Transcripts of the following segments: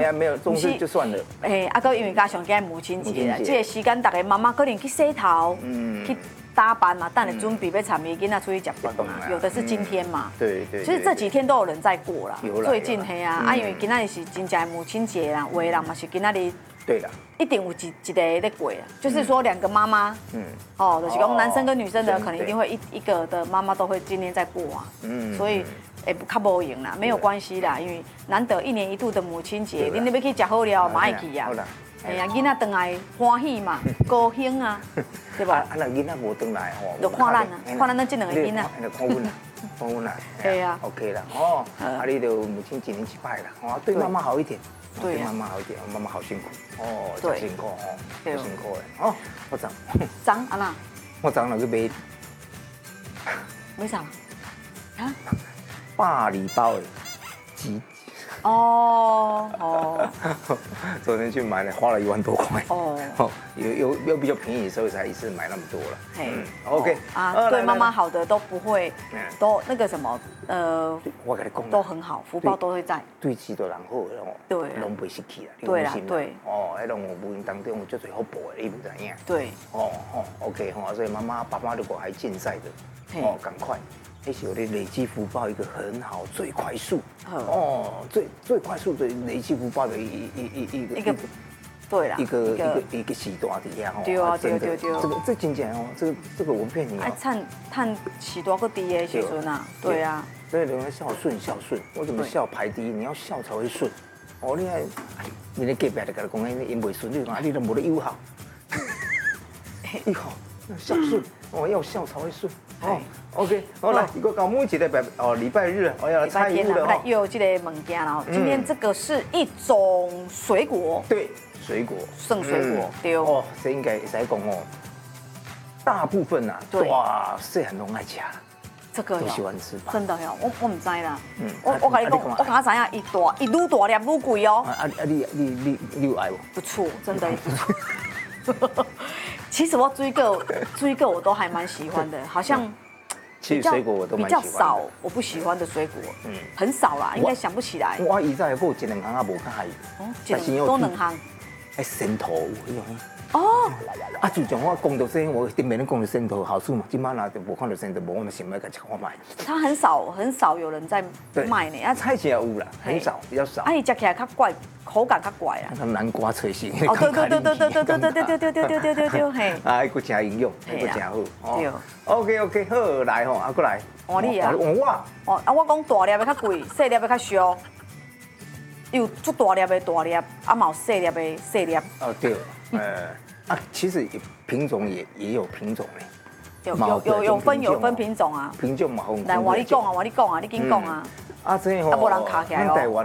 呀，没有重视就算了。 啊，搁因为加上今日母亲节啦，这个时间大家妈妈可能去洗头，去打扮嘛，等下准备要参与囡仔出去吃饭嘛，有的是今天嘛。 对对。 其实这几天都有人在过啦。最近嘿啊，因为今仔日是真正的母亲节啦，有的人嘛是今仔日。 对了。 一定有一个在过啦，就是说2个妈妈，就是讲男生跟女生的，可能一定会一个的妈妈都会今天在过啊。所以。较无用啦，没有关系啦，因为难得1年1度的母亲节，恁要去吃好料，嘛爱去啊。哎呀，囡仔回来欢喜嘛，高兴啊，对吧？ 那囡仔无回来吼， 就看咱啊，看咱这2个囡仔。 看阮啦，看阮啦。 对啊 ，OK 啦，哦，啊，你就母亲节年去拜啦，哦，对妈妈好一点， 对妈妈好一点，妈妈好辛苦，哦，真辛苦哦， 辛苦的，哦，我涨， 涨啊啦， 我涨了去买， 买啥？啊？ 大礼包的鸡。昨天去买了，花了1万多块。有比较便宜，所以才一次买那么多了。OK 啊，对妈妈好的都不会，都那个什么我跟你讲， 都很好，福报都会在。 对几多人好的哦， 对， 拢袂失去啦。 对啦，对。 迄种无形当中有足侪福报的，你唔知影？ 对。 OK 所以妈妈、爸爸如果还健在的，赶快。那是有的累积福报一个很好、最快速最快速的累积福报的一个对啦， 一个时段底下对啊，对， 这真正这个我骗你啊，趁时段个低的时阵啊，对啊， 所以人家孝顺，为什么孝排第一？你要孝才会顺。你看你的隔壁就跟你讲，因为顺，你讲你都没得友好，友好孝顺要孝才会顺。OK， 好来，一个搞母亲的礼拜日，要猜一物了又有这个物件了。今天这个是一种水果， 对，水果， 剩水果，对这应该在讲大部分呐，哇，细汉拢爱吃， 这个都喜欢吃吧？ 真的哟，我唔知啦。我跟你讲，我刚才知影，一愈大粒愈贵哦。 你有爱不？ 不错，真的不错。其实我追个我都还蛮喜欢的，好像。 其实水果我都蛮喜欢的， 比较少我不喜欢的水果，很少啦，应该想不起来。 我以前有1、2项啊无较爱， 但是都2项。 仙桃有自从我讲到这，我顶面咧讲到仙桃好处嘛，今晚就无看到仙桃，无我们想要甲吃看卖。 它很少有人在卖呢， 菜市也有啦，很少，比较少。 伊食起来较怪，口感较怪啊。 南瓜脆心。 对，嘿。 佫真营养，佫真好。 对。 OK， 好来吼，过来。 换你啊。 我。 我讲大粒的较贵，细粒的较俗。有足大粒的大粒，嘛有细粒的细粒。 对，其实品种也有品种嘞。 有分品种啊。 品种嘛分。 来，我你讲啊，你紧讲啊。 这无人卡起来台湾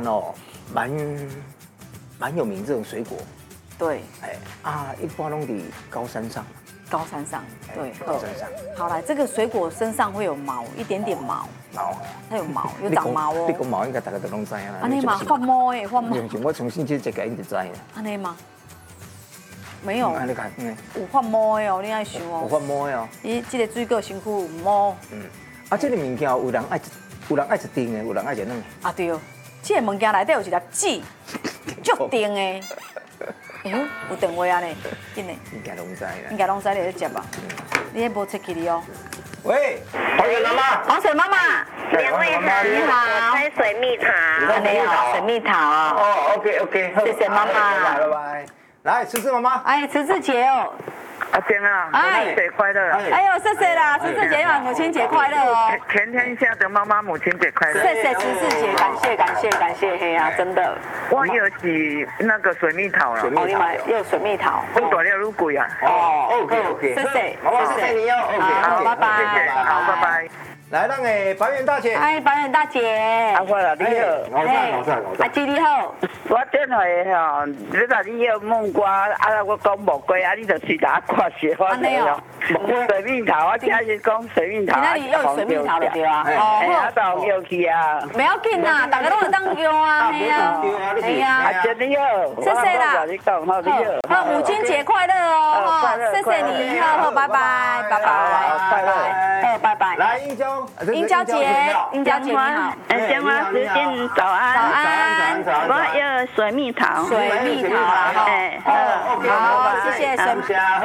蛮有名这种水果。 对。 一般拢伫高山上。 高山上，对， 高山上。 好来，这个水果身上会有毛，一点点毛。它有毛，有长毛哦。 你讲毛应该大家都拢知啊。 安尼嘛，发毛诶，发毛。 我重新这个你就知啦。 安尼吗？没有。 你看， 有发毛诶哦，你爱想哦。 有发毛诶哦。 伊这个水果身躯有毛。 这个物件有人爱一丁的，有人爱一两的。 对，这个物件内底有一粒籽，足丁的。有电话啊呢，紧的。 应该拢知啦。 应该拢知你在接吧？你也无出去哩哦。 喂，黄水妈妈。 黄水妈妈 ，2位好，你好，我开水蜜桃。 你好，水蜜桃。 OK， 谢谢妈妈。 拜拜。来，慈妈妈。 慈子姐哦。 阿娟啊，母亲节快乐！ 哎呦，谢谢啦，慈子姐母亲节快乐哦！ 全天下的妈妈母亲节快乐！ 谢谢慈子姐，感谢，嘿呀，真的。 我有起那个水蜜桃了， 你买又有水蜜桃， 我大了入贵啊 ！OK， 谢谢， 妈妈谢谢你哦 ，OK， 拜拜， 谢谢，好，拜拜。 来，咱的白远大姐。 白远大姐。 我啦，你好。 阿姊你好。 我电话吼，你若你要问我，我讲无过，你就随打看些我了。水蜜桃，我听是讲水蜜桃。 今仔日又有水蜜桃了对啊。 我到要去啊。 不要紧啦，大家都会当用啊，嘿啊。 阿姐你好。 谢谢啦。 你讲好你好。 好，母亲节快乐哦！谢谢你，好，拜拜，拜拜， 快乐， 拜拜。 来，英娇， 英娇姐，英娇姐你好。 江花时间早安。 早安。 我要水蜜桃。 水蜜桃啦，哈。好，谢谢水。